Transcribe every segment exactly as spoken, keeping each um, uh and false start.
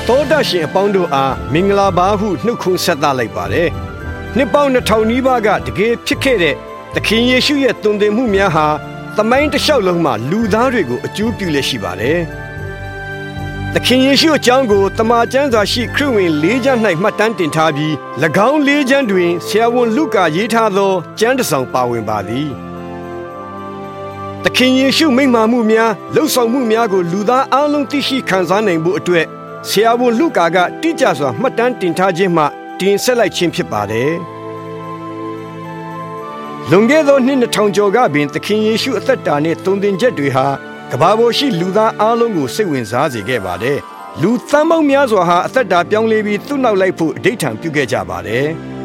သောတရှင်အပေါင်းတို့အားမင်္ဂလာပါဟုနှုတ်ခွန်းဆက်သလိုက်ပါတယ်နှစ်ပေါင်းနှစ်ထောင်နီးပါးကတကယ်ဖြစ်ခဲ့တဲ့သခင်ယေရှုရဲ့တုန်တင်မှုများဟာသမိုင်းတစ်လျှောက်လုံးမှာလူသားတွေကိုအကျိုးပြုလျက်ရှိပါတယ်သခင်ယေရှုအကြောင်းကိုတမန်ကျမ်းစာရှိခရစ်ဝင်၄ကျမ်း၌မှတ်တမ်းတင်ထားပြီး၎င်း၄ကျမ်းတွင်ဆရာဝန်လုကာရေးထားသောကျမ်းတစ်စောင်ပါဝင်ပါသည်သခင်ယေရှုမိန့်မာမှုများလှုပ်ဆောင်မှုများကိုလူသားအလုံးသိရှိခံစားနိုင်ဖို့အတွက်ဆရာဝန်လုကာကတိကျစွာမှတ်တမ်းတင်ထားခြင်းမှတင်ဆက်လိုက်ခြင်းဖြစ်ပါတယ်လွန်ခဲ့သောနှစ်နှစ်ထောင်ကျော်ကပင်သခင်ယေရှုအသက်တာနှင့်တုန်တင်ချက်တွေဟာကမ္ဘာပေါ်ရှိလူသားအလုံးကိုစိတ်ဝင်စားစေခဲ့ပါတယ်လူသန်းပေါင်းများစွာဟာအသက်တာပြောင်းလဲပြီးသူ့နောက်လိုက်ဖို့အဓိဋ္ဌာန်ပြုခဲ့ကြပါတယ်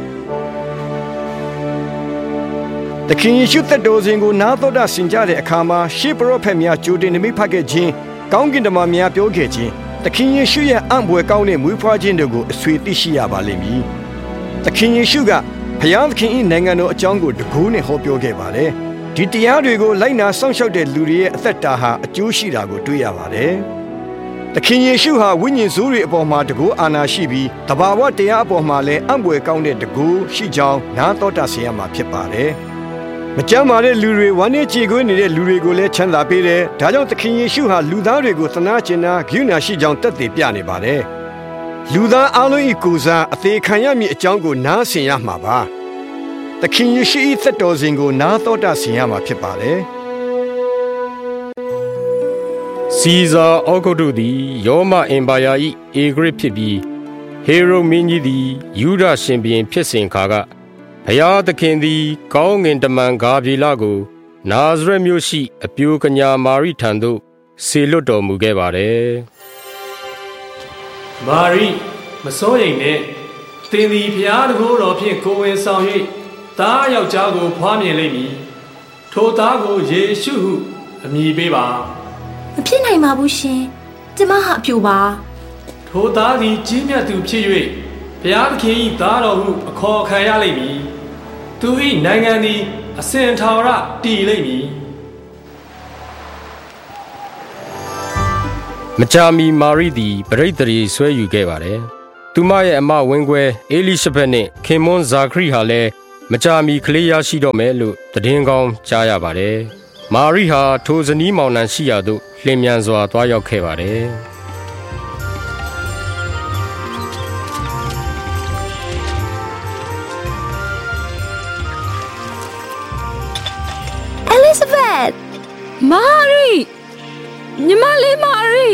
သခင်ယေရှုသက်တော်စဉ်ကိုနားတော်တာဆင်ကြတဲ့အခါမှာရှေးပရောဖက်များကြိုတင်နမိတ်ဖတ်ခဲ့ခြင်းကောင်းကင်တမန်များပြောခဲ့ခြင်းသခင်ယေရှုရဲ့အံ့ဘွယ်ကောင်းတဲ့မွေးဖွားခြင်းတို့ကိုအဆွေသိရှိရပါလိမ့်မည်သခင်ယေရှုကဘုရားသခင်၏နိုင်ငံတော်အကြောင်းကိုတကူးနဲ့ဟောပြောခဲ့ပါတယ်ဒီတရားတွေကိုလိုက်နာစောင့်ရှောက်တဲ့လူတွေရဲ့အသက်တာဟာအကျိုးရှိတာကိုတွေ့ရပါတယ်သခင်ယေရှုဟာဝိညာဉ်ဆိုးတွေအပေါ်မှာတကူအာဏာရှိပြီးတဘာဝတရားအပေါ်မှာလည်းအံ့ဘွယ်ကောင်းတဲ့တကူရှိကြောင်းနားတော်တာဆင်ရမှာဖြစ်ပါတယ်မကြမ်းမာတဲ့လူတွေဝမ်းနည်းကြေကွေးနေတဲ့လူတွေကိုလည်းချမ်းသာပေးတယ်ဒါကြောင့်သခင်ယေရှုဟာလူသားတွေကိုသနာကျင်နာဂရုဏာရှိကြောင်းတက်တည်ပြနေပါတယ်လူသားအလုံး၏ကိုယ်စားအသေးခံရမည့်အကြောင်းကိုနားဆင်ရမှာပါသခင်ယေရှု၏သက်တော်စဉ်ကိုနားတော်တာဆင်ရမှာဖြစ်ပါတယ်စီဇာအောဂုတ်တုသည်ရောမအင်ပါယာ၏အေဂရစ်ဖြစ်ပြီးဟေရုမင်းကြီးသည်ယူဒရှင်ဘုရင်ဖြစ်စဉ်ခါကဘုရားသခင်သည်ကောင်းငင်တမန်ဂါဗြေလကိုနာဇရက်မြို့ရှိအပြိုကညာမာရိထံသို့ဆေလွတ်တော်မူခဲ့ပါတယ်မာရိမစိုးရိမ်နဲ့သင်သည်ဘုရားတန်ခိုးတော်ဖြင့်ကိုယ်ဝင်ဆောင်၍သားယောက်ျားကိုဖွားမြင်လိမ့်မည်ထိုသားကိုယေရှုဟုအမည်ပေးပါမဖြစ်နိုင်ပါဘူးရှင်ကျမဟာအပြိုပါထိုသားသည်ကြီးမြတ်သူဖြစ်၍ဘုရားသခင်၏သားတော်ဟုအခေါ်ခံရလိမ့်မည်သူ၏နိုင်ငံသည်အစဉ်ထာဝရတည်လိမ့်မည်မကြာမီမာရိသည်ပရိသေရီဆွဲယူခဲ့ပါတယ်သူမရဲ့အမဝင်းခွဲအေလိရှဘက်နှင့်ခင်မွန်းဇာခရိဟာလည်းမကြာမီကလေးရရှိတော့မယ်လို့သတင်းကောင်းကြားရပါတယ်မာရိဟာထိုဇနီးမောင်နှံရှိရာသို့လျင်မြန်စွာသွားရောက်ခဲ့ပါတယ် Elizabeth မာရိညီမလေးမာရိ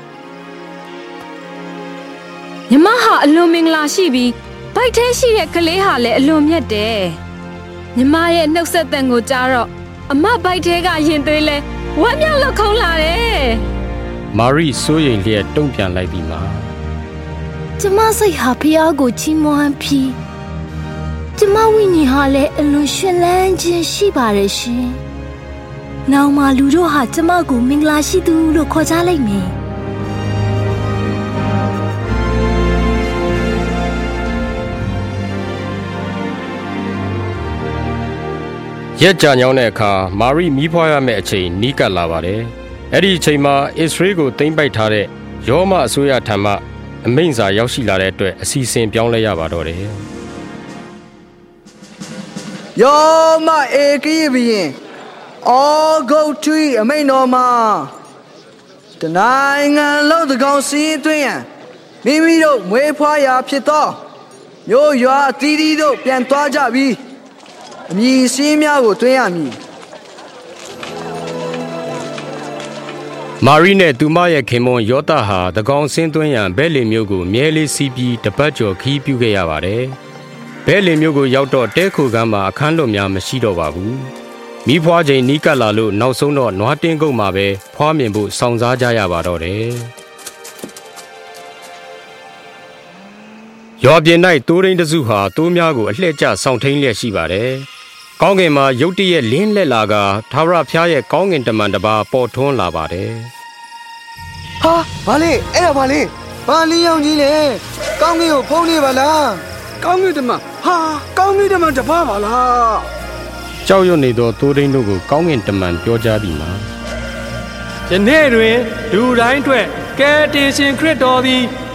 ညီမဟာအလွန်မင်္ဂလာရှိပြီးဗိုက်ထဲရှိတဲ့ကလေးဟာလည်းအလွန်မြတ်တယ်ညီမရဲ့နှုတ်ဆက်သံကိုကြားတော့အမဗိုက်ထဲကရင်သွေးလဲဝမ်းမြောက်လောက်ခုံးလာတယ်မာရိစိုးရိမ်လျက်တုံ့ပြန်လိုက်ပြီးမှကျမစိတ်ဟာဖျားကိုချီးမွမ်းပြီးကျမဝိညာဉ်ဟာလည်းအလွန်ရှင်လန်းခြင်းရှိပါတယ်ရှင်နောင်မှလူတို့ဟာကျမကိုမင်္ဂလာရှိသူလို့ခေါ်ကြလိမ့်မယ်ရက်ကြာညောင်းတဲ့အခါမာရိမီးဖွားရမယ့်အချိန်နီးကပ်လာပါတယ်။အဲ့ဒီအချိန်မှာအစ္စရေးကိုသိမ်းပိုက်ထားတဲ့ရောမအစိုးရထံမှအမိန့်စာရောက်ရှိလာတဲ့အတွက်အစီအစဉ်ပြောင်းလဲရပါတော့တယ်။ရောမအေကီဘီရင်အောဂုတ်ထွီအမိန့်တော်မှာတနိုင်ငံလုံးသကောင်စီးသွင်းရန်မိမိတို့မွေးဖွားရာဖြစ်သောမျိုးရွာအသီးသီးတို့ပြန်သွားကြပြီးအမည်စင်းများကိုတွင်းရမည်မာရိနဲ့သူမရဲ့ခင်မွန်းယောသဟာသကောင်စင်းသွင်းရန်ဘဲလင်မြို့ကိုမြဲလေးစီးပြီးတပတ်ကျော်ခီးပြုခဲ့ရပါတယ်ဘဲလင်မြို့ကိုရောက်တော့တဲခိုကမ်းမှာအခန်းလွတ်များမရှိတော့ပါဘူးမိဖွားချိန်နီးကပ်လာလို့နောက်ဆုံးတော့နွားတင်းကုတ်မှာပဲဖွားမြင်ဖို့စောင့်စားကြရပါတော့တယ်ရွာပြင်၌တိုးရင်းတစုဟာတိုးများကိုအလှည့်ကျဆောင်ထိန်လျက်ရှိပါတယ်။ကောင်းကင်မှာရုတ်တရက်လင်းလက်လာကထာဝရဘုရားရဲ့ကောင်းကင်တမန်တစ်ပါးပေါ်ထွန်းလာပါတယ်။ဟာဘာလဲအဲ့ဒါဘာလဲဘာလင်းရောင်ကြီးလဲကောင်းကင်ကိုဖုံးနေပါလားကောင်းကင်တမန်ဟာကောင်းကင်တမန်တစ်ပါးပါလားကြောက်ရွံ့နေသောတိုးရင်းတို့ကိုကောင်းကင်တမန်ပြောကြားပြီးမှယနေ့တွင်လူတိုင်းအတွက်ကယ်တင်ရှင်ခရစ်တော်သည်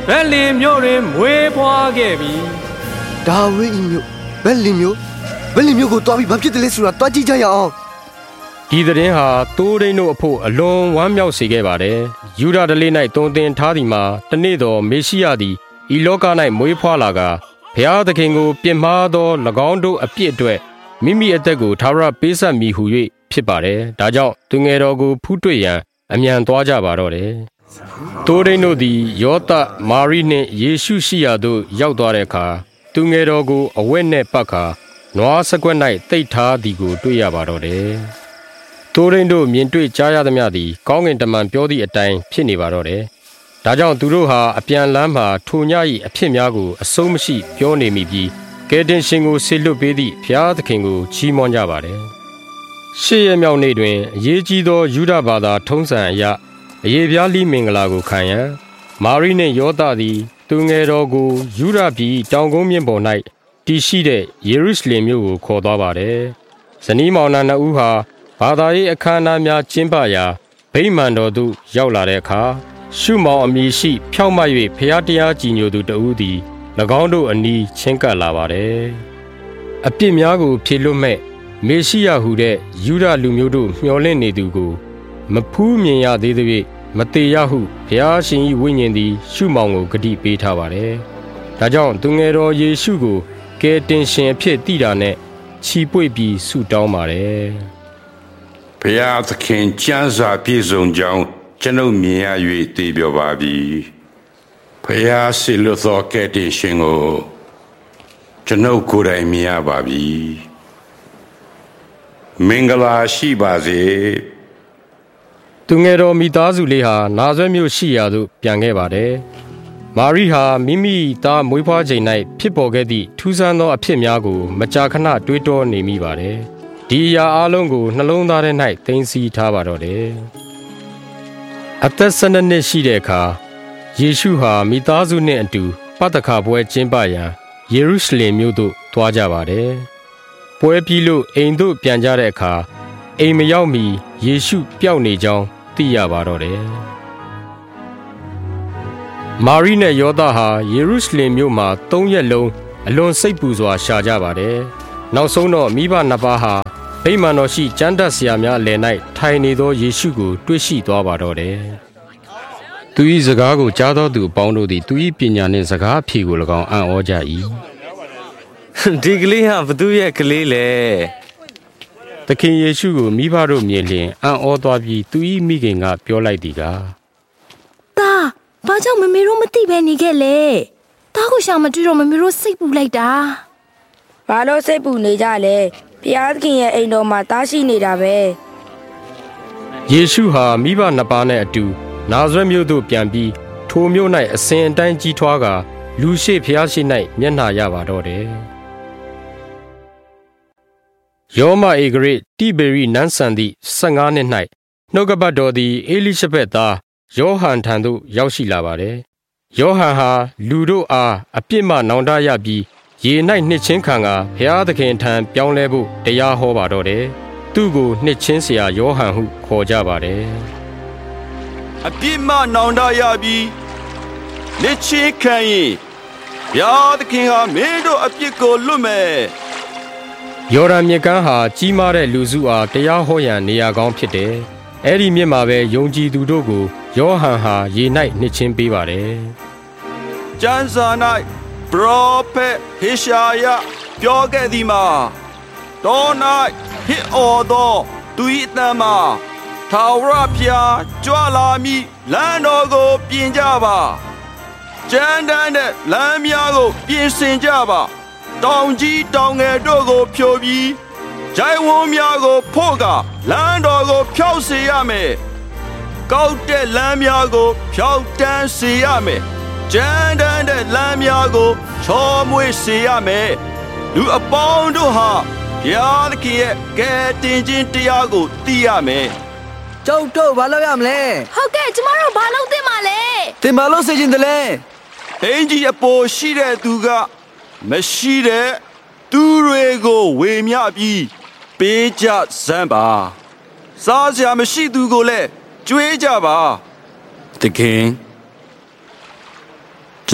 ဗက်လင်မြို့တွင်မွေးဖွားခဲ့ပြီဒါဝိဒ်မြို့ဗက်လင်မြို့ဗက်လင်မြို့ကိုတွားပြီးဘာဖြစ်တယ်လဲဆိုတာတွားကြည့်ကြရအောင်ဒီသတင်းဟာတိုးရင်းတို့အဖို့အလွန်ဝမ်းမြောက်စေခဲ့ပါတယ်ယူဒာဓလေ၌တုံသင်ထားသည်မှာတနေ့သောမေရှိယသည်ဤလောက၌မွေးဖွားလာကဘုရားသခင်ကိုပြစ်မှားသော၎င်းတို့အပြစ်အတွက်မိမိအသက်ကိုထာဝရပေးဆက်မိဟု၍ဖြစ်ပါတယ်ဒါကြောင့်သူငယ်တော်ကိုဖူးတွေ့ရန်အမြန်သွားကြပါတော့တယ်တိုးရင်းတို့သည်ယောသမာရိနှင့်ယေရှုရှိရာသို့ရောက်သွားတဲ့အခါသူငယ်တော်ကိုအဝတ်နှင့်ပတ်ခါနွားစကွက်၌တိတ်ထားသည်ကိုတွေ့ရပါတော့တယ်တိုးရင်းတို့မြင်တွေ့ကြားရသမျှသည်ကောင်းကင်တမန်ပြောသည့်အတိုင်းဖြစ်နေပါတော့တယ်ဒါကြောင့်သူတို့ဟာအပြန်လမ်းမှာထိုည၏အဖြစ်များကိုအဆုံးမရှိပြောနေမိပြီးကယ်တင်ရှင်ကိုဆေလွတ်ပေးသည့်ဘုရားသခင်ကိုချီးမွမ်းကြပါတယ်ရှေ့ရမြောက်နေ့တွင်အရေးကြီးသောယူဒဘာသာထုံးစံအရအယေပြားလိမင်္ဂလာကိုခံရန်မာရိနှင့်ယောသသည်သူငယ်တော်ကိုယူဒပြည်တောင်ကုန်းမြင့်ပေါ်၌တည်ရှိတဲ့ယေရုရှလင်မြို့ကိုခေါ်သွားပါတယ်ဇနီးမောင်နှံနှစ်ဦးဟာဘာသာရေးအခမ်းအနားများကျင်းပရာဗိမာန်တော်သို့ရောက်လာတဲ့အခါရှုမောင်အမည်ရှိဖြောင့်မတ်၍ဖျားတရားကြည်ညိုသူတဦးသည်၎င်းတို့အနီးချင်းကပ်လာပါတယ်အပြစ်များကိုဖြေလွတ်မဲ့မေရှိယဟုတဲ့ယူဒလူမျိုးတို့မျှော်လင့်နေသူကိုမဖူးမြင်ရသေးသည်မတေရဟုဘုရားရှင်၏ဝိညာဉ်သည်ရှုမောင်ကိုဂတိပေးထားပါတယ်ဒါကြောင့်သူငယ်တော်ယေရှုကိုကယ်တင်ရှင်အဖြစ်တည်တာနဲ့ချီပွေပြီးဆုတောင်းပါတယ်ဘုရားသခင်ကျမ်းစာပြည့်စုံကြောင်းကျွန်ုပ်မြင်ရ၍သိပြောပါပြီဘုရားဆီလွတ်သောကယ်တင်ရှင်ကိုကျွန်ုပ်ကိုယ်တိုင်မြင်ရပါပြီမင်္ဂလာရှိပါစေသူငယ်တော်မိသားစုလေးဟာနာဇရက်မြို့ရှိရာသို့ပြန်ခဲ့ပါတယ်မာရိဟာမိမိသားမွေးဖွားချိန်၌ဖြစ်ပေါ်ခဲ့သည့်ထူးဆန်းသောအဖြစ်များကိုမကြာခဏတွေးတောနေမိပါတယ်ဒီအရာအလုံးကိုနှလုံးသားထဲ၌သိမ်းဆည်းထားပါတော့တယ်အသက်၁၂နှစ်ရှိတဲ့အခါယေရှုဟာမိသားစုနှင့်အတူပတ္တခါပွဲကျင်းပရန်ယေရုရှလင်မြို့သို့သွားကြပါတယ်ပွဲပြီးလို့အိမ်သို့ပြန်ကြတဲ့အခါအိမ်မရောက်မီယေရှုပျောက်နေကြောင်းသိရပါတော့တယ်မာရိနဲ့ယောသဟာယေရုရှလင်မြို့မှာသုံးရက်လုံးအလွန်စိတ်ပူစွာရှာကြပါတယ်နောက်ဆုံးတော့မိဘနှစ်ပါးဟာဗိမာန်တော်ရှိကျမ်းတတ်ဆရာများအလယ်၌ထိုင်နေသောယေရှုကိုတွေ့ရှိသွားပါတော့တယ်သူ၏စကားကိုကြားသောသူအပေါင်းတို့သည်သူ၏ပညာနှင့်စကားအဖြေကို၎င်းအံ့ဩကြ၏ဒီကလေးဟာဘသူရဲ့ကလေးလဲသခင်ယေရှုကိုမိဘတို့မြင်လျင်အံ့ဩသွားပြီးသူ၏မိခင်ကပြောလိုက်သည်ကားတာဘာကြောင့်မမေတို့မသိပဲနေခဲ့လဲတာကိုရှာမတွေ့တော့မမေတို့စိတ်ပူလိုက်တာဘာလို့စိတ်ပူနေကြလဲဘုရားသခင်ရဲ့အိမ်တော်မှာတားရှိနေတာပဲယေရှုဟာမိဘနှစ်ပါးနဲ့အတူနာဇရက်မြို့သို့ပြန်ပြီးထိုမြို့၌အစဉ်အတိုင်းကြီးထွားကာလူရှိဘုရားရှိ၌မျက်နှာရပါတော့တယ်ယောမဧဂရိတိဘေရိနန်းဆန်သည့်၁၅နှစ်၌နှုတ်ကပတ်တော်သည်အေလိရှဘက်သားယောဟန်ထံသို့ရောက်ရှိလာပါတယ်ယောဟန်ဟာလူတို့အားအပြစ်မှနောင်တရပြီးရေ၌နှစ်ချင်းခံကဘုရားသခင်ထံပြောင်းလဲဖို့တရားဟောပါတော့တယ်သူ့ကိုနှစ်ချင်းဆရာယောဟန်ဟုခေါ်ကြပါတယ်အပြစ်မှနောင်တရပြီးနှစ်ချင်းခံရင်ဘုရားသခင်ဟာမင်းတို့အပြစ်ကိုလွတ်မယ်ယော်ဒန်မြစ်ကမ်းဟာကြီးမားတဲ့လူစုအားတရားဟောရန်နေရာကောင်းဖြစ်တယ်။အဲ့ဒီမြစ်မှာပဲယုံကြည်သူတို့ကိုယောဟန်ဟာရေ၌နှစ်ချင်းပေးပါတယ်။ကျမ်းစာ၌ပရောဖက်ဟေရှာယပြောခဲ့သည်မှာတော၌ဟစ်အော်သောသူ၏အသံမှာထာဝရဘုရားကြွလာမည်လမ်းတော်ကိုပြင်ကြပါ။ကျမ်းတမ်းတဲ့လမ်းများကိုပြင်ဆင်ကြပါတောင်ကြီးတောင်ငယ်တို့ကိုဖြိုပြီးဂျိုင်းဝန်းများကိုဖို့ကလမ်းတော်ကိုဖြောက်စေရမယ်ကောက်တဲ့လမ်းများကိုဖြောက်တန်းစေရမယ်ကျမ်းတမ်းတဲ့လမ်းများကိုချောမွေ့စေရမယ်လူအပေါင်းတို့ဟာဘုရားသခင်ရဲ့ကယ်တင်ခြင်းတရားကိုသိရမယ်ကျုပ်တို့ဘာလုပ်ရမလဲဟုတ်ကဲ့ကျမတို့ဘာလုပ်သင့်ပါလဲသင်ဘာလုပ်စေချင်တယ်လဲအင်ကြီးအပေါ်ရှိတဲ့သူကမရှိတဲ့သူတွေကိုဝေမျှပြီးပေးကြစမ်းပါစားစရာမရှိသူကိုလည်းကြွေးကြပါသခင်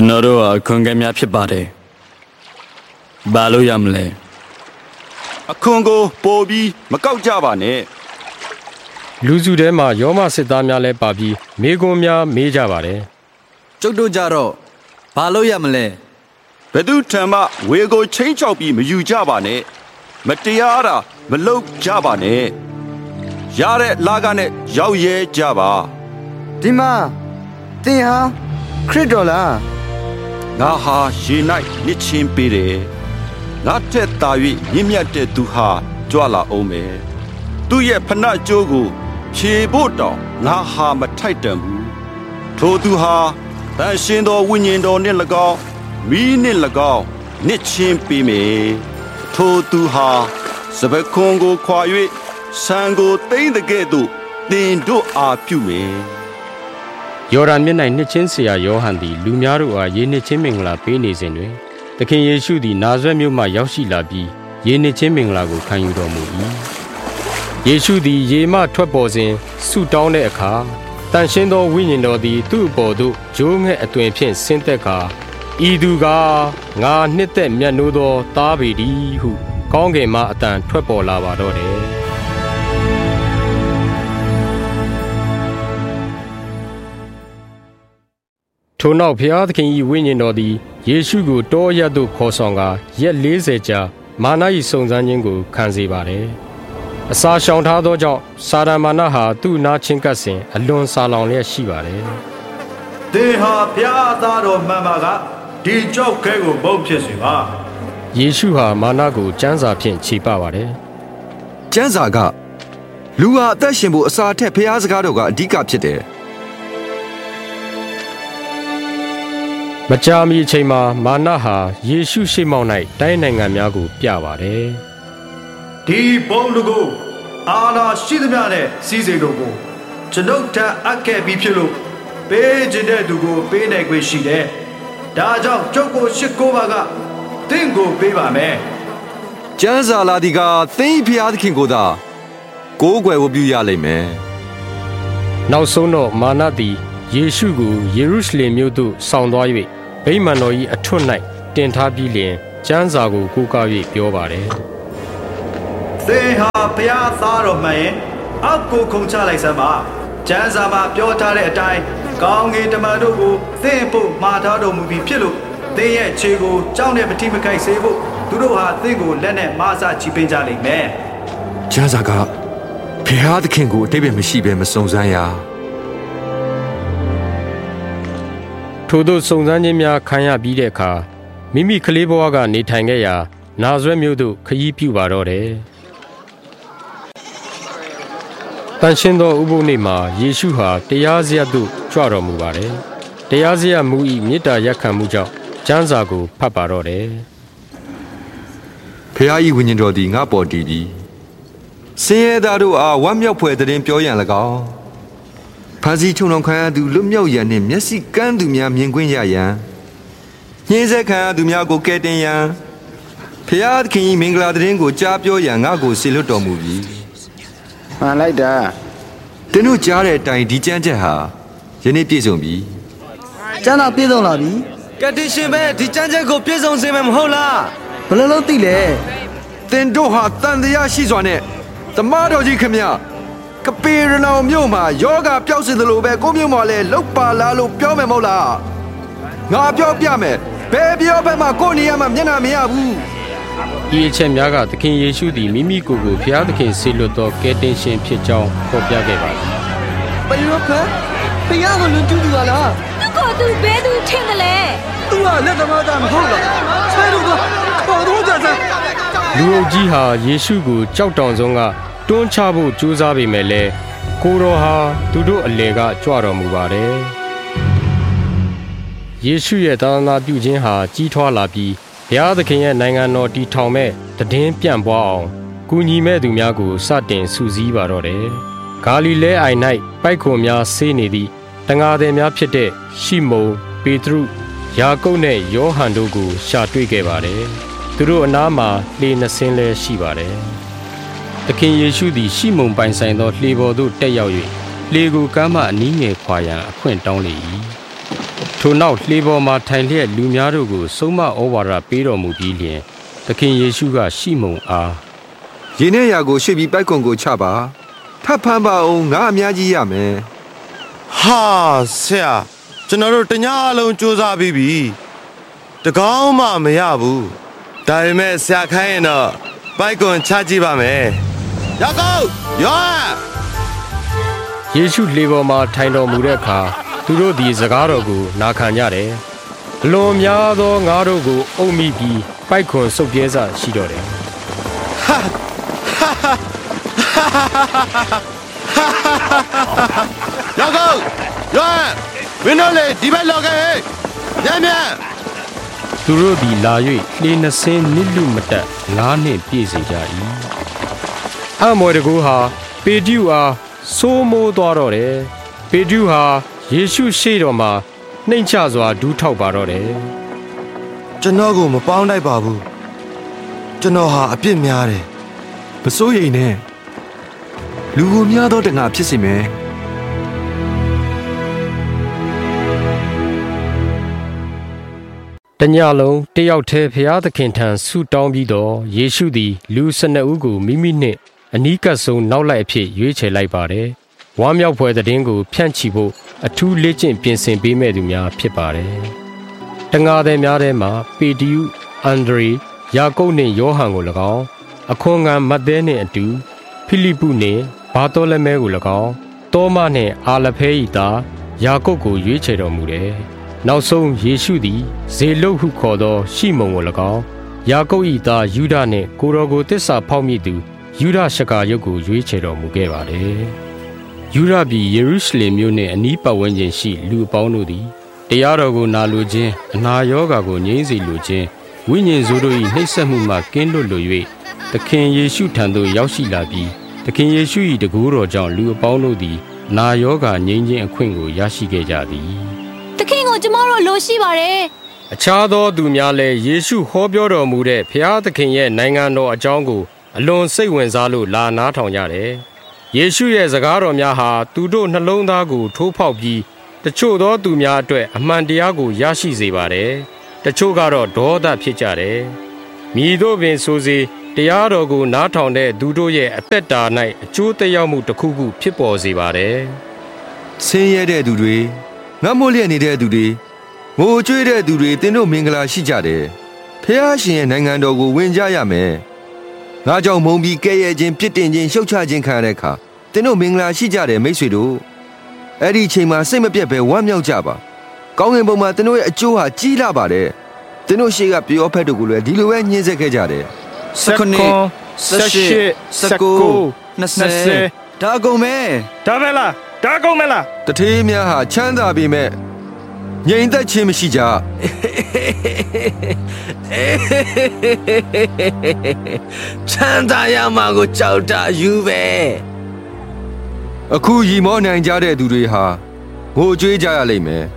ကျွန်တော်တို့ကအခွင့်အရေးများဖြစ်ပါတယ်ဘာလို့ရမလဲအခွန်ကိုပို့ပြီးမကောက်ကြပါနဲ့လူစုထဲမှာယောမစစ်သားများလဲပါပြီးမိကွန်းများမေးကြပါတယ်ကျုပ်တို့ကြတော့ဘာလို့ရမလဲဘယ်သူထံမှဝေကိုချင်းချောက်ပြီးမယူကြပါနဲ့မတရားတာမလုပ်ကြပါနဲ့ရတဲ့လာကနဲ့ရောက်ရဲကြပါဒီမှာသင်ဟာခရစ်တော်လားငါဟာရေ၌နစ်ချင်းပေးတယ်ငါထက်သာ၍မြင့်မြတ်တဲ့သူဟာကြွလာအောင်မယ်သူ့ရဲ့ဖဏကျိုးကိုဖြေဖို့တောင်ငါဟာမထိုက်တန်ဘူးထိုသူဟာတန်ရှင်သောဝိညာဉ်တော်နှင့်၎င်းမိနှင့်၎င်းနစ်ချင်းပေးမယ်ထိုသူဟာစပခွန်ကိုခွာ၍ဆံကိုသိမ့်တဲ့ကဲ့သို့သင်တို့အားပြုမယ်ယော်ဒန်မြစ်၌နှစ်ချင်းဆရာယောဟန်သည်လူများတို့အားယေနှစ်ချင်းမင်္ဂလာပေးနေစဉ်တွင်သခင်ယေရှုသည်နာဇရက်မြို့မှရောက်ရှိလာပြီးယေနှစ်ချင်းမင်္ဂလာကိုခံယူတော်မူ၏ယေရှုသည်ရေမှထွက်ပေါ်စဉ်ဆုတောင်းတဲ့အခါတန်ရှင်းသောဝိညာဉ်တော်သည်သူ့အပေါ်သို့ဂျိုးငှက်အသွင်ဖြင့်ဆင်းသက်ကာဤသူကငါနှစ်သက်မြတ်နိုးသောသားပေတည်းဟုကောင်းကင်မှအတန်ထွက်ပေါ်လာပါတော့တယ်ထိုနောက်ဖျားသခင်၏ဝိညာဉ်တော်သည်ယေရှုကိုတောရသို့ခေါ်ဆောင်ကာရက်လေးဆယ်ကြာမာန၏စုံစမ်းခြင်းကိုခံစေပါတယ်။အစာရှောင်ထားသောကြောင့်စာရမာနဟာသူ့နာချင်းကပ်စဉ်အလွန်စာလောင်လျက်ရှိပါတယ်။သင်ဟာဖျားသားတော်မှန်ပါကဒီကြောက်ခဲကိုမုန်းဖြစ်စေပါ။ယေရှုဟာမာနကိုကျမ်းစာဖြင့်ခြေပပါတယ်။ကျမ်းစာကလူဟာအသက်ရှင်ဖို့အစာထက်ဖျားစကားတော်ကအဓိကဖြစ်တယ်။မကြာမီအချိန်မှာမာနဟာယေရှုရှိမောက်၌တိုင်းနိုင်ငံများကိုပြပါတယ်။ဒီဘုံလူကိုအာနာရှိသမျှနဲ့စီးစိမ်တို့ကိုကျွန်ုပ်ထပ်အပ်ခဲ့ပြီးဖြစ်လို့ပေးခြင်းတဲ့သူကိုပေးနိုင်ခွင့်ရှိတယ်။ဒါကြောင့်ကျုပ်ကိုရှစ်ကိုပါကသင်ကိုပေးပါမယ်။ကျမ်းစာလာဒီကသင်ဖျားသခင်ကိုသာကိုးကွယ်ဝတ်ပြုရလိမ့်မယ်။နောက်ဆုံးတော့မာနသည်ယေရှုကိုယေရုရှလင်မြို့သို့ဆောင်သွား၍ဗိမာန်တော်၏အထွတ်၌တင်ထားပြီးလျှင်ကျမ်းစာကိုကိုးကား၍ပြောပါတယ်။သင်ဟာဘုရားသားတော်မှန်ရင်အောက်ကိုခုန်ချလိုက်စမ်းပါ။ကျမ်းစာမှာပြောထားတဲ့အတိုင်းကောင်းကင်တမန်တို့ကိုသင်ဖို့မှာထားတော်မူပြီးဖြစ်လို့သင်ရဲ့ခြေကိုကြောက်နဲ့မတိမခိုက်စေဖို့သူတို့ဟာသင်ကိုလက်နဲ့မဆချီပင်းကြလိမ့်မယ်။ကျမ်းစာကဘုရားသခင်ကိုအတိတ်ပဲမရှိဘဲမစုံစမ်းရထို့သောစုံစမ်းခြင်းများခံရပြီးတဲ့အခါမိမိကလေးဘဝကနေထိုင်ခဲ့ရာနာဇရက်မြို့သို့ခရီးပြုပါတော့တယ်။တန်ရှင်းသောဥပုသ်နေ့မှာယေရှုဟာတရားစရပ်သို့ကြွတော်မူပါတယ်။တရားစရပ်မူ၏မေတ္တာရပ်ခံမှုကြောင့်ကျမ်းစာကိုဖတ်ပါတော့တယ်။ဖခင်၏ဝိညာဉ်တော်သည်ငါ့ပေါ်တည်ပြီးဆင်းရဲသားတို့အားဝမ်းမြောက်ဖွယ်သတင်းပြောရန်၎င်းဖန်စီချုံတော်ခံရသူလွတ်မြောက်ရန်နှင့်မျက်စိကန်းသူများမြင်ကွင်းရရန်ညှင်းဆဲခံရသူများကိုကယ်တင်ရန်ဖျားသခင်၏မင်္ဂလာသတင်းကိုကြားပြောရန်ငါ့ကိုဆေလွတ်တော်မူပြီမှန်လိုက်တာသင်တို့ကြားတဲ့အတိုင်းဒီကျမ်းချက်ဟာယနေ့ပြည့်စုံပြီကျမ်းတော်ပြည့်စုံလာပြီကတိရှင်ပဲဒီကျမ်းချက်ကိုပြည့်စုံစေမယ်မဟုတ်လားဘယ်လိုလုပ်သိလဲသင်တို့ဟာတန်တရားရှိစွာနဲ့သမားတော်ကြီးခင်ဗျကပေရနောင်မြို့မှာယောဂပျောက်စေသလိုပဲကိုမြို့မှာလည်းလောက်ပါလားလို့ပြောမယ်မဟုတ်လားငါပြောပြမယ်ဘယ်ပြောဘက်မှာကိုနေရာမှာမျက်နှာမရဘူးဒီအချက်များကသခင်ယေရှုသည်မိမိကိုယ်ကိုဘုရားသခင်ဆေလွတ်သောကယ်တင်ရှင်ဖြစ်ကြောင်းဖော်ပြခဲ့ပါသည်ဘယ်လိုဖက်ဘုရားကိုလွန်ကျူးသူလားသူကသူဘဲသူထင်တယ်လေသူကလက်သမားသားမဟုတ်လားဆဲလို့ကခေါ်တော့ကြစမ်းလူအုပ်ကြီးဟာယေရှုကိုကြောက်တောင်ဆုံးကတွန်းချဖို့ကြိုးစားပေမဲ့လည်းကိုတော်ဟာသူတို့အလေကကြွတော်မူပါတယ်။ယေရှုရဲ့သာသနာပြုခြင်းဟာကြီးထွားလာပြီးဘုရားသခင်ရဲ့နိုင်ငံတော်တည်ထောင်မဲ့တည်င်းပြန့်ပွားအောင်ကူညီမဲ့သူများကိုစတင်စုစည်းပါတော့တယ်။ဂါလိလဲအိုင်၌ပိုက်ခွန်များဆေးနေသည့်တန်ဃာသည်များဖြစ်တဲ့ရှိမုန်ပေတရုယာကုပ်နဲ့ယောဟန်တို့ကိုရှာတွေ့ခဲ့ပါတယ်။သူတို့အနားမှာလှေနှစ်စင်းလည်းရှိပါတယ်။သခင်ယေရှုသည်ရှိမုန်ပိုင်ဆိုင်သောလှေပေါ်သို့တက်ရောက်၍လှေကိုကမ်းမှအနီးငယ်ခွာရန်အခွင့်တောင်းလေ၏ထိုနောက်လှေပေါ်မှာထိုင်လျက်လူများတို့ကိုဆုံးမဩဝါဒပေးတော်မူပြီးလျှင်သခင်ယေရှုကရှိမုန်အားရေနဲ့ရာကိုရွှေ့ပြီးပိုက်ကွန်ကိုချပါထပ်ဖမ်းပါအောင်ငါအများကြီးရမယ်ဟာဆရာကျွန်တော်တို့တညအလုံးစူးစမ်းပြီးပြီတကောင်းမှမရဘူးဒါပေမဲ့ဆရာခိုင်းရင်တော့ပိုက်ကွန်ချကြည့်ပါမယ်ရောက်ကောရောယေရှုလေပေါ်မှာထိုင်တော်မူတဲ့အခါသူတို့သည်စကားတော်ကိုနာခံကြတယ်အလွန်များသောငါးတို့ကိုအုပ်မိပြီးပိုက်ခွန်စုပ်ပြဲစာရှိတော့တယ်ဟာရောက်ကောရောမင်းတို့လေဒီဘက်လောက်ခဲ့ညံ့ညံ့သူတို့သည်လာ၍လှေနှစ်စင်းနစ်လူမတက်လားနှင့်ပြည့်စေကြ၏အမွေတကူဟာပေတရုအားစိုးမိုးသွားတော့တယ်ပေတရုဟာယေရှုရှေ့တော်မှာနှိမ်ချစွာဒူးထောက်ပါတော့တယ်ကျွန်တော်ကိုမပေါင်းတိုက်ပါဘူးကျွန်တော်ဟာအပြစ်များတယ်မစိုးရိမ်နဲ့လူကိုများသောတငါဖြစ်စေမယ်တညလုံးတယောက်တည်းဖျားသခင်ထံဆုတောင်းပြီးတော့ယေရှုသည်လူ၁၂ဦးကိုမိမိနှင့်အနီးကပ်ဆုံးနောက်လိုက်အဖြစ်ရွေးချယ်လိုက်ပါတယ်။ဝမ်းမြောက်ဖွယ်သတင်းကိုဖြန့်ချီဖို့အထူးလေ့ကျင့်ပြင်ဆင်ပေးမဲ့သူများဖြစ်ပါတယ်။တငါသည်များထဲမှာပေတရု၊အန္ဒြေ၊ယာကုပ်နှင့်ယောဟန်ကို၎င်းအခွန်ခံမဿဲနှင့်အတူဖိလိပုနှင့်ဘာသောလမဲကို၎င်းတောမနှင့်အာလဖဲ၏သားယာကုပ်ကိုရွေးချယ်တော်မူတယ်။နောက်ဆုံးယေရှုသည်ဇေလုတ်ဟုခေါ်သောရှိမုန်ကို၎င်းယာကုပ်၏သားယူဒနှင့်ကိုတော်ကိုတစ္ဆာဖောက်မိသူယူဒရှကာယုတ်ကိုရွေးချယ်တော်မူခဲ့ပါတယ်။ယူဒပြည်ယေရုရှလင်မြို့နှင့်အနီးပတ်ဝန်းကျင်ရှိလူအပေါင်းတို့သည်တရားတော်ကိုနာလိုခြင်းအနာရောဂါကိုငြိမ်းစေလိုခြင်းဝိညာဉ်ဆိုးတို့၏နှိပ်စက်မှုမှကင်းလွတ်လို၍သခင်ယေရှုထံသို့ရောက်ရှိလာပြီးသခင်ယေရှု၏တကူတော်ကြောင့်လူအပေါင်းတို့သည်နာရောဂါငြိမ်းခြင်းအခွင့်ကိုရရှိခဲ့ကြသည်သခင်ကိုကျမတို့လိုရှိပါတယ်အခြားသောသူများလည်းယေရှုဟောပြောတော်မူတဲ့ဘုရားသခင်ရဲ့နိုင်ငံတော်အကြောင်းကိုအလွန်စိတ်ဝင်စားလို့လာနားထောင်ကြတယ်။ယေရှုရဲ့စကားတော်များဟာသူတို့နှလုံးသားကိုထိုးဖောက်ပြီးတချို့သောသူများအတွက်အမှန်တရားကိုရရှိစေပါတယ်။တချို့ကတော့ဒေါသဖြစ်ကြတယ်။မည်သို့ပင်ဆိုစေတရားတော်ကိုနားထောင်တဲ့သူတို့ရဲ့အသက်တာ၌အကျိုးသက်ရောက်မှုတစ်ခုခုဖြစ်ပေါ်စေပါတယ်။ဆင်းရဲတဲ့သူတွေငတ်မို့လျက်နေတဲ့သူတွေငိုကြွေးတဲ့သူတွေသင်တို့မင်္ဂလာရှိကြတယ်။ဖျားရှင်ရဲ့နိုင်ငံတော်ကိုဝင်ကြရမယ်။ငါကြောင့်မုံပြီးကဲ့ရဲ့ခြင်းပြစ်တင်ခြင်းရှုတ်ချခြင်းခံရတဲ့အခါသင်တို့မင်္ဂလာရှိကြတယ်မိတ်ဆွေတို့။အဲ့ဒီအချိန်မှာစိတ်မပြတ်ပဲဝမ်းမြောက်ကြပါ။ကောင်းကင်ဘုံမှာသင်တို့ရဲ့အကျိုးဟာကြီးလာပါတယ်။သင်တို့ရှေ့ကပြောဖက်တို့ကိုလည်းဒီလိုပဲညှင်းဆဲခဲ့ကြတယ်။စက္နေစရှိစကူနှစ်ဆယ်ဒါကုန်မဲဒါပဲလားဒါကုန်မဲလားတထေးများဟာချမ်းသာပေမဲ့ငြိမ်သက်ခြင်းမရှိကြချမ်းသာရမှာကိုကြောက်တာယူပဲအခုရီမောနိုင်ကြတဲ့သူတွေဟာငိုကြွေးကြရလိမ့်မယ်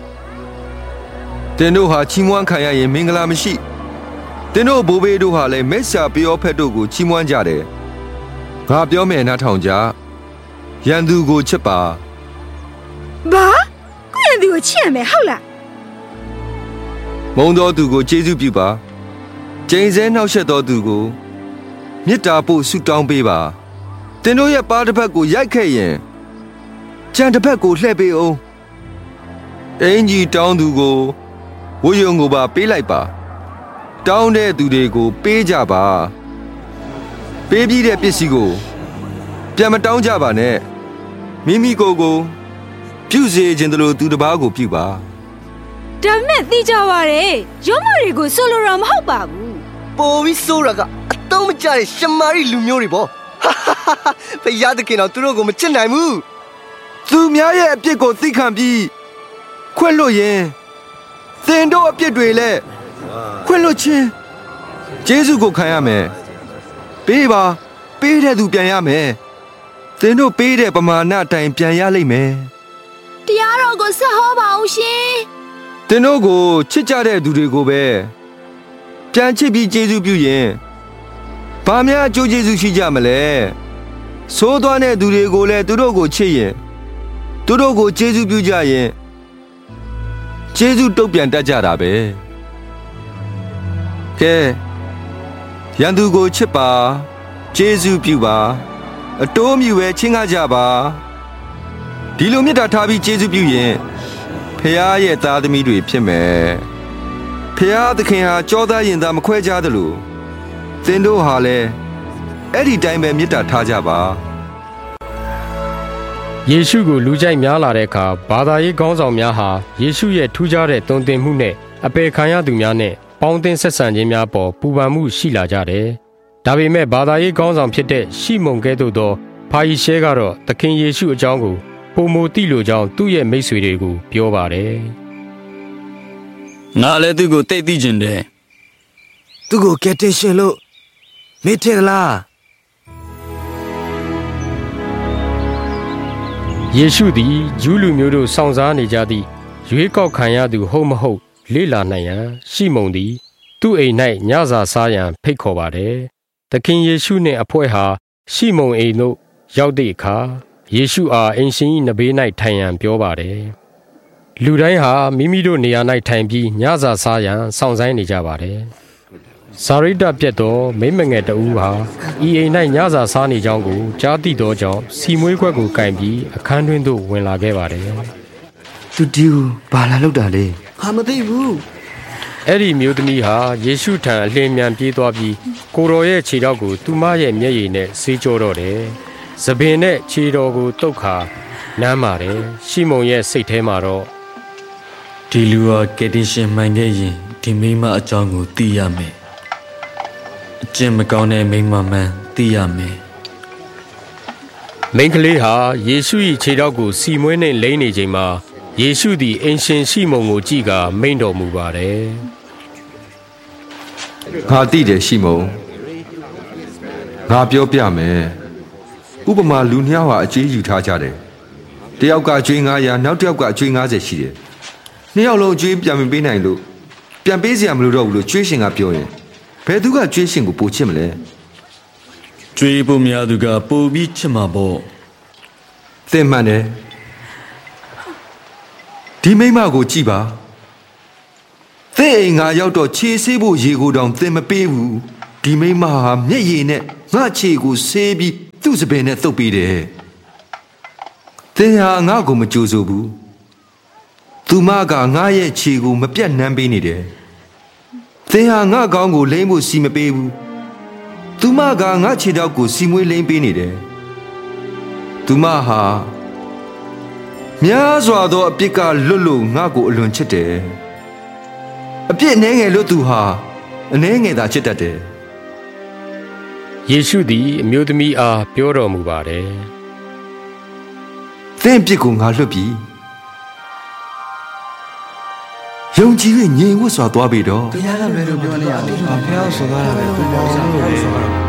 တင်တို့ဟာချီးမွမ်းခံရရင်မင်္ဂလာမရှိတင်တို့ဘိုးဘေးတို့ဟာလည်းမက်ဆာပြောဖက်တို့ကိုချီးမွမ်းကြတယ်ငါပြောမယ်နားထောင်ကြရန်သူကိုချစ်ပါဘာကိုရန်သူကိုချစ်ရမယ်ဟုတ်လားမုံသောသူကိုကျေးဇူးပြုပါကျိန်ဆဲနှောက်ယှက်သောသူကိုမေတ္တာပို့ဆုတောင်းပေးပါတင်တို့ရဲ့ပါးတစ်ဖက်ကိုရိုက်ခဲ့ရင်ကြံတစ်ဖက်ကိုလှည့်ပေးအောင်အင်ကြီးတောင်းသူကိုဝိယုံကိုပါပေးလိုက်ပါတောင်းတဲ့သူတွေကိုပေးကြပါပေးပြီးတဲ့ပစ္စည်းကိုပြန်မတောင်းကြပါနဲ့မိမိကိုယ်ကိုပြုစေခြင်းတို့သူတစ်ပါးကိုပြုပါဒါမဲ့သိကြပါရဲ့ရုံးမတွေကိုဆိုလိုတာမဟုတ်ပါဘူးပိုပြီးဆိုးတာကအတုံးမကျတဲ့ရှမာရီလူမျိုးတွေပေါ့ဖယားတခင်တော့သူတို့ကိုမချစ်နိုင်ဘူးသူများရဲ့အပြစ်ကိုသိခံပြီးခွင့်လွတ်ရင်သင်တို့အပြစ်တွေလည်းခွင့်လွတ်ခြင်းယေရှုကိုခံရမယ်ပေးပါပေးတဲ့သူပြန်ရမယ်သင်တို့ပေးတဲ့ပမာဏအတိုင်းပြန်ရလိမ့်မယ်တရားတော်ကိုဆက်ဟောပါအောင်ရှင်သင်တို့ကိုချစ်ကြတဲ့သူတွေကိုပဲပြန်ချစ်ပြီးယေရှုပြုရင်ဘာများအကျိုးကျေးဇူးရှိကြမလဲဆိုးသွားတဲ့သူတွေကိုလည်းသူတို့ကိုချစ်ရင်သူတို့ကိုယေရှုပြုကြရင်ယေကျေးဇူးတုတ်ပြန်တတ်ကြတာပဲကဲရန်သူကိုချစ်ပါကျေးဇူးပြုပါအတိုးမြူပဲချင်းကားကြပါဒီလိုမေတ္တာထားပြီးကျေးဇူးပြုရင်ဖခင်ရဲ့သားသမီးတွေဖြစ်မယ်ဖခင်သခင်ဟာကြောသားရင်သားမခွဲကြသလိုသင်တို့ဟာလည်းအဲ့ဒီတိုင်းပဲမေတ္တာထားကြပါယေရှုကိုလူကြိုက်များလာတဲ့အခါဘာသာရေးခေါင်းဆောင်များဟာယေရှုရဲ့ထူးခြားတဲ့တုံ့တင်မှုနဲ့အပေခံရသူများနဲ့ပေါင်းသင်းဆက်ဆံခြင်းများပေါ်ပူပန်မှုရှိလာကြတယ်။ဒါပေမဲ့ဘာသာရေးခေါင်းဆောင်ဖြစ်တဲ့ရှိမုန်ကဲ့သို့သောဖာရီရှဲကတော့သခင်ယေရှုအကြောင်းကိုပုံမသိလိုကြောင်းသူ့ရဲ့မိတ်ဆွေတွေကိုပြောပါတယ်ငါလည်းသူ့ကိုတိတ်သိကျင်တယ်သူ့ကိုကယ်တင်ရှင်လို့မေ့ထင်လားယေရှုသည်ဂျူးလူမျိုးတို့စောင့်စားနေကြသည့်ရွေးကောက်ခံရသူဟုတ်မဟုတ်လေ့လာနိုင်ရန်ရှိမုန်သည်သူ့အိမ်၌ညစာစားရန်ဖိတ်ခေါ်ပါတယ်။သခင်ယေရှုနှင့်အဖွဲ့ဟာရှိမုန်အိမ်သို့ရောက်သည့်အခါယေရှုအားအင်ရှင်၏နဘေး၌ထိုင်ရန်ပြောပါတယ်။လူတိုင်းဟာမိမိတို့နေရာ၌ထိုင်ပြီးညစာစားရန်စောင့်ဆိုင်းနေကြပါတယ်။စာရိတ္တပြတ်သောမိမငယ်တဦးဟာဤအိမ်၌ညစာစားနေကြောင်းကိုကြားသိသောကြောင့်စီမွေးခွက်ကိုကင်ပြီးအခန်းတွင်သို့ဝင်လာခဲ့ပါတယ်။သူဒီကိုဘာလာလုပ်တာလဲ။ဟာမသိဘူး။အဲ့ဒီမျိုးသမီးဟာယေရှုထံအလင်းမြန်ပြေးသွားပြီးကိုတော်ရဲ့ခြေထောက်ကိုသူမရဲ့မျက်ရည်နဲ့ဆေးကြောတော့တယ်။သပင်နဲ့ခြေတော်ကိုတုတ်ခါနမ်းပါတယ်။ရှိမုန်ရဲ့စိတ်ထဲမှာတော့ဒီလူဟာကယ်တင်ရှင်မှန်ခဲ့ရင်ဒီမိမအကြောင်းကိုသိရမယ်။အကျင့်မကောင်းတဲ့မိမမှန်သိရမယ်။မိန်းကလေးဟာယေရှု၏ခြေထောက်ကိုစီမွေးနှင့်လိမ့်နေချိန်မှာယေရှုသည်အင်ရှင်ရှိမုန်ကိုကြည့်ကာမိန့်တော်မူပါတယ်။ငါသိတယ်ရှိမုန်ငါပြောပြမယ်။ဥပမာလူနှစ်ယောက်ဟာအကျွေးယူထားကြတယ်။တယောက်ကအကျွေးငါးရာနောက်တစ်ယောက်ကအကျွေးငါးဆယ်ရှိတယ်။နှစ်ယောက်လုံးအကျွေးပြန်မပေးနိုင်လို့ပြန်ပေးစရာမလိုတော့ဘူးလို့ကျွေးရှင်ကပြောရင်ဘယ်သူကကျွေးရှင်ကိုပိုချစ်မလဲ။ကျွေးဖို့များသူကပိုပြီးချစ်မှာပေါ့။သင်မှန်တယ်။ဒီမိမကိုကြည့်ပါသင်အိမ်ငါရောက်တော့ခြေဆေးဖို့ရေကိုတောင်သင်မပေးဘူးဒီမိမဟာမျက်ရည်နဲ့ငါခြေကိုဆေးပြီးသူ့စပင်နဲ့သုတ်ပေးတယ်သင်ဟာငါ့ကိုမကြိုးဆိုဘူးသူမကငါရဲ့ခြေကိုမပြတ်နှမ်းပေးနေတယ်သင်ဟာငါကောင်းကိုလိမ့်ဖို့စီမပေးဘူးသူမကငါခြေထောက်ကိုစီမွေးလိမ့်ပေးနေတယ်သူမဟာများစွာသောအပြစ်ကလွတ်လို့ငါ့ကိုအလွန်ချစ်တယ်အပြစ်နှဲငယ်လို့သူဟာအနှဲငယ်သာချစ်တတ်တယ်ယေရှုသည်အမျိုးသမီးအားပြောတော်မူပါတယ်သင်ပြစ်ကိုငါလွတ်ပြီယုံကြည်၍ငြိမ်ဝတ်စွာသွားပြီတော့တရားကဘယ်လိုပြောနေရလဲဘုရားဆိုကားတာပဲဘုရားဆိုကားတာ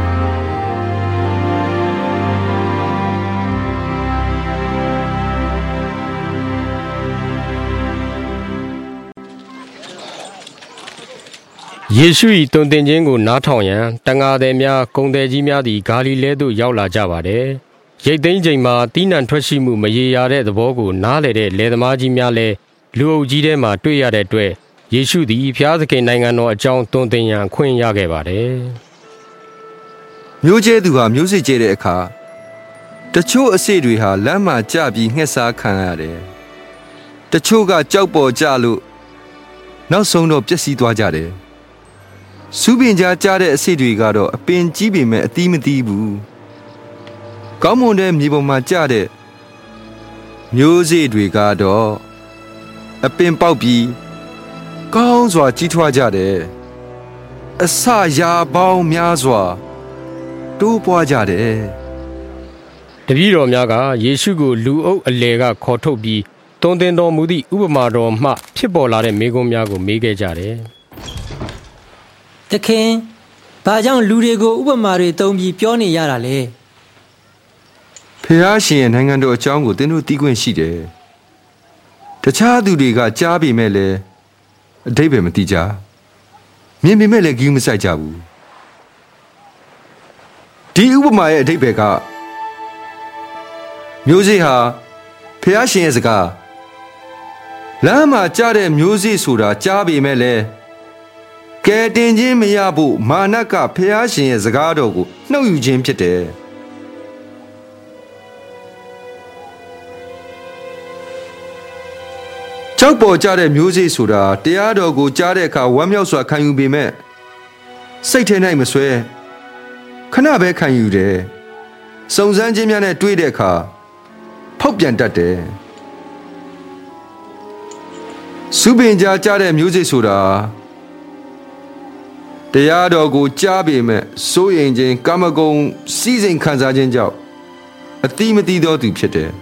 ယေရှု၏တုံတင်ခြင်းကိုနားထောင်ရန်တန်ဃာသည်များဂုဏ်သည်ကြီးများသည်ဂါလိလဲသို့ရောက်လာကြပါတယ်။ရိတ်သိမ်းချိန်မှာတီးနှံထွက်ရှိမှုမရေရာတဲ့သဘောကိုနားလည်တဲ့လယ်သမားကြီးများလည်းလူအုပ်ကြီးထဲမှာတွေ့ရတဲ့အတွက်ယေရှုသည်ဖျားသခင်နိုင်ငံတော်အကြောင်းတုံတင်ရန်ခွင့်ရခဲ့ပါတယ်။မျိုးကျဲသူဟာမျိုးစေ့ကျဲတဲ့အခါတချို့အစေ့တွေဟာလမ်းမှာကျပြီးငှက်စားခံရတယ်။တချို့ကကြောက်ပေါ်ကျလို့နောက်ဆုံးတော့ပျက်စီးသွားကြတယ်။စူးပင်ကြားကြားတဲ့အစိတ်တွေကတော့အပင်ကြီးပေမဲ့အသီးမသီးဘူး။ကောင်းမွန်တဲ့မြေပေါ်မှာကျတဲ့မျိုးစေ့တွေကတော့အပင်ပေါက်ပြီးကောင်းစွာကြီးထွားကြတယ်။အစရာပေါင်းများစွာတိုးပွားကြတယ်။တပည့်တော်များကယေရှုကိုလူအုပ်အလယ်ကခေါ်ထုတ်ပြီးတုံတင်တော်မူသည့်ဥပမာတော်မှဖြစ်ပေါ်လာတဲ့မေးခွန်းများကိုမေးခဲ့ကြတယ်။သခင်ဘာကြောင့်လူတွေကိုဥပမာတွေသုံးပြီးပြောနေရတာလဲဖျားရှင်ရဲ့နိုင်ငံတော်အကြောင်းကိုသင်တို့သိခွင့်ရှိတယ်တခြားသူတွေကကြားပေမဲ့လည်းအဓိပ္ပာယ်မသိကြမြင်ပေမဲ့လည်းဂရုမစိုက်ကြဘူးဒီဥပမာရဲ့အဓိပ္ပာယ်ကမျိုးစေ့ဟာဖျားရှင်ရဲ့စကားလမ်းမှာကြားတဲ့မျိုးစေ့ဆိုတာကြားပေမဲ့လည်းကဲတင်ခြင်းမရဖို့မာနကဖျားရှင်ရဲ့စကားတော်ကိုနှုတ်ယူခြင်းဖြစ်တယ်ကြောက်ပေါ်ကြတဲ့မျိုးစေ့ဆိုတာတရားတော်ကိုကြားတဲ့အခါဝမ်းမြောက်စွာခံယူပေမဲ့စိတ်ထဲ၌မဆွဲခဏပဲခံယူတယ်စုံစမ်းခြင်းများနဲ့တွေ့တဲ့အခါဖောက်ပြန်တတ်တယ်စုပင်ကြားကြားတဲ့မျိုးစေ့ဆိုတာတရားတော်ကိုကြားပေမဲ့စိုးရိမ်ခြင်းကာမဂုဏ်စီးစိမ်ခံစားခြင်းကြောင့်အတိမတိသောသူဖြစ်တယ်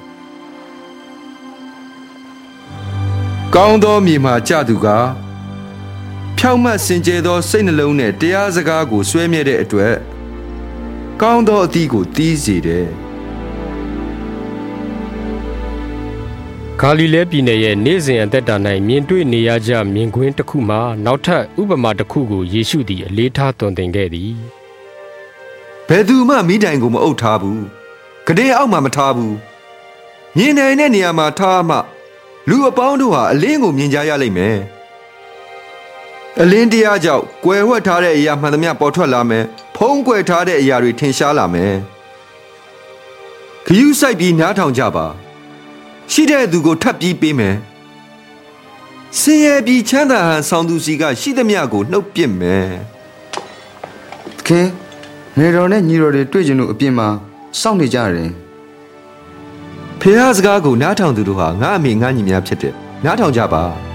ကောင်းသောမြေမှာကြသူကဖြောင့်မတ်စင်ကြယ်သောစိတ်နှလုံးနဲ့တရားစကားကိုဆွဲမြဲတဲ့အတွက်ကောင်းသောအသီးကိုတီးစေတယ်ဂါလိလဲပြည်နယ်ရဲ့နေ့စဉ်အသက်တာ၌မြင်တွေ့နေရကြမြင်ကွင်းတစ်ခုမှာနောက်ထပ်ဥပမာတစ်ခုကိုယေရှုသည်အလေးထားသွန်သင်ခဲ့သည်ဘယ်သူမှမိတိုင်ကိုမအုပ်ထားဘူးကတဲ့အောက်မှာမထားဘူးမြင်နိုင်တဲ့နေရာမှာထားမှလူအပေါင်းတို့ဟာအလင်းကိုမြင်ကြရလိမ့်မယ်အလင်းတရားကြောင့်ကွယ်ဝှက်ထားတဲ့အရာမှန်သမျှပေါ်ထွက်လာမယ်ဖုံးကွယ်ထားတဲ့အရာတွေထင်ရှားလာမယ်ခရူးဆိုင်ပြီးနားထောင်ကြပါရှိတဲ့သူကိုထပ်ပြီးပေးမယ်ဆင်းရဲပြီးချမ်းသာဟန်ဆောင်သူစီကရှိသမျှကိုနှုတ်ပစ်မယ်ခင်နေတော်နဲ့ညီတော်တွေတွေ့ကြလို့အပြင်မှာစောင့်နေကြတယ်ဖះစကားကိုနားထောင်သူတို့ဟာငါအမေငါညီများဖြစ်တယ်နားထောင်ကြပါ